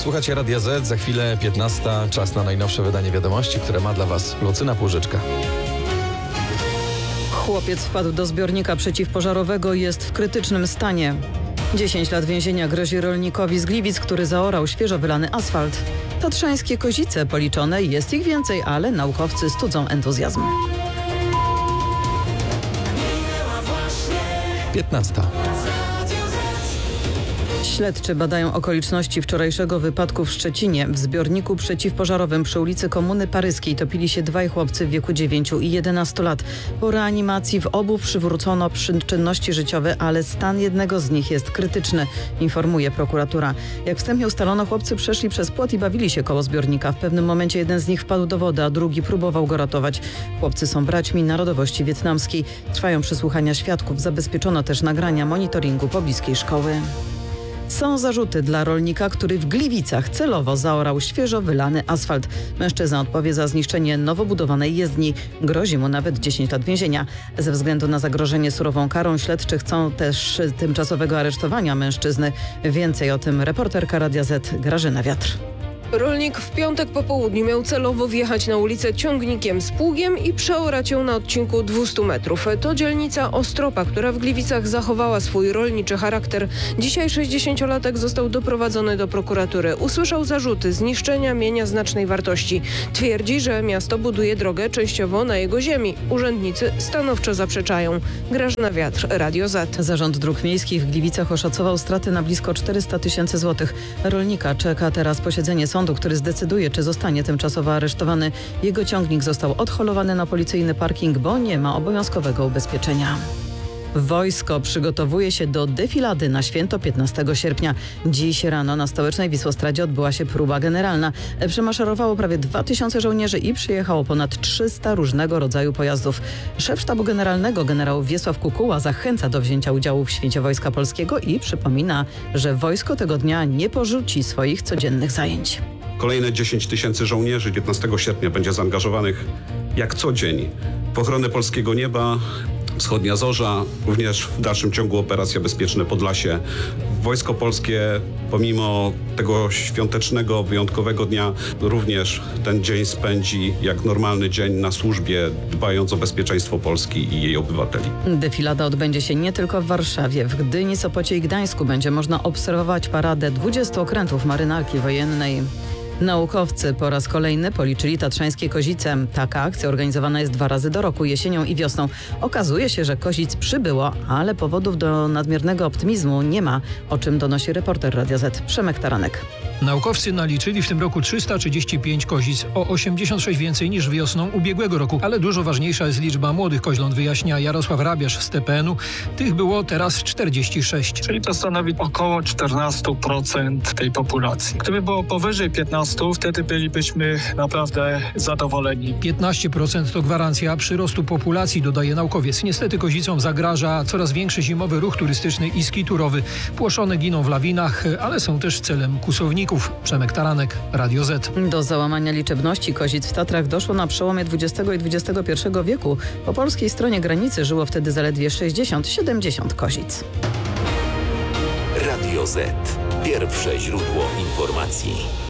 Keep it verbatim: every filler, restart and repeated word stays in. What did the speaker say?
Słuchacie Radia Z, za chwilę piętnasta, czas na najnowsze wydanie wiadomości, które ma dla Was Lucyna Półżyczka. Chłopiec wpadł do zbiornika przeciwpożarowego i jest w krytycznym stanie. dziesięć lat więzienia grozi rolnikowi z Gliwic, który zaorał świeżo wylany asfalt. Tatrzańskie kozice policzone, jest ich więcej, ale naukowcy studzą entuzjazm. piętnasta. Śledczy badają okoliczności wczorajszego wypadku w Szczecinie. W zbiorniku przeciwpożarowym przy ulicy Komuny Paryskiej topili się dwaj chłopcy w wieku dziewięciu i jedenastu lat. Po reanimacji w obu przywrócono czynności życiowe, ale stan jednego z nich jest krytyczny, informuje prokuratura. Jak wstępnie ustalono, chłopcy przeszli przez płot i bawili się koło zbiornika. W pewnym momencie jeden z nich wpadł do wody, a drugi próbował go ratować. Chłopcy są braćmi narodowości wietnamskiej. Trwają przesłuchania świadków. Zabezpieczono też nagrania monitoringu pobliskiej szkoły. Są zarzuty dla rolnika, który w Gliwicach celowo zaorał świeżo wylany asfalt. Mężczyzna odpowie za zniszczenie nowo budowanej jezdni. Grozi mu nawet dziesięć lat więzienia. Ze względu na zagrożenie surową karą śledczy chcą też tymczasowego aresztowania mężczyzny. Więcej o tym reporterka Radia Z Grażyna Wiatr. Rolnik w piątek po południu miał celowo wjechać na ulicę ciągnikiem z pługiem i przeorać ją na odcinku dwustu metrów. To dzielnica Ostropa, która w Gliwicach zachowała swój rolniczy charakter. Dzisiaj sześćdziesięciolatek został doprowadzony do prokuratury. Usłyszał zarzuty zniszczenia mienia znacznej wartości. Twierdzi, że miasto buduje drogę częściowo na jego ziemi. Urzędnicy stanowczo zaprzeczają. Grażyna Wiatr, Radio Z. Zarząd Dróg Miejskich w Gliwicach oszacował straty na blisko czterysta tysięcy złotych. Rolnika czeka teraz posiedzenie sądu, który zdecyduje, czy zostanie tymczasowo aresztowany. Jego ciągnik został odholowany na policyjny parking, bo nie ma obowiązkowego ubezpieczenia. Wojsko przygotowuje się do defilady na święto piętnastego sierpnia. Dziś rano na stołecznej Wisłostradzie odbyła się próba generalna. Przemaszerowało prawie dwa tysiące żołnierzy i przyjechało ponad trzysta różnego rodzaju pojazdów. Szef Sztabu Generalnego generał Wiesław Kukuła zachęca do wzięcia udziału w święcie Wojska Polskiego i przypomina, że wojsko tego dnia nie porzuci swoich codziennych zajęć. Kolejne dziesięć tysięcy żołnierzy piętnastego sierpnia będzie zaangażowanych jak co dzień w ochronę polskiego nieba. Wschodnia Zorza, również w dalszym ciągu operacja Bezpieczne Podlasie. Wojsko Polskie, pomimo tego świątecznego, wyjątkowego dnia, również ten dzień spędzi jak normalny dzień na służbie, dbając o bezpieczeństwo Polski i jej obywateli. Defilada odbędzie się nie tylko w Warszawie. W Gdyni, Sopocie i Gdańsku będzie można obserwować paradę dwudziestu okrętów marynarki wojennej. Naukowcy po raz kolejny policzyli tatrzańskie kozice. Taka akcja organizowana jest dwa razy do roku, jesienią i wiosną. Okazuje się, że kozic przybyło, ale powodów do nadmiernego optymizmu nie ma, o czym donosi reporter Radia Z Przemek Taranek. Naukowcy naliczyli w tym roku trzysta trzydzieści pięć kozic, o osiemdziesiąt sześć więcej niż wiosną ubiegłego roku. Ale dużo ważniejsza jest liczba młodych koźląt, wyjaśnia Jarosław Rabiasz z T P N u. Tych było teraz czterdzieści sześć. Czyli to stanowi około czternaście procent tej populacji. Gdyby było powyżej piętnaście, wtedy bylibyśmy naprawdę zadowoleni. piętnaście procent to gwarancja przyrostu populacji, dodaje naukowiec. Niestety kozicom zagraża coraz większy zimowy ruch turystyczny i skiturowy. Płoszone giną w lawinach, ale są też celem kłusowników. Przemek Taranek, Radio Z. Do załamania liczebności kozic w Tatrach doszło na przełomie dwudziestego i dwudziestego pierwszego wieku. Po polskiej stronie granicy żyło wtedy zaledwie sześćdziesiąt siedemdziesiąt kozic. Radio Z. Pierwsze źródło informacji.